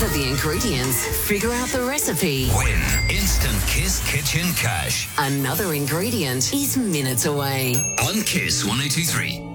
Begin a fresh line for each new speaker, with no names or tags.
Gather the ingredients, figure out the recipe.
Win instant Kiss Kitchen cash.
Another ingredient is minutes away.
On Kiss 102.3.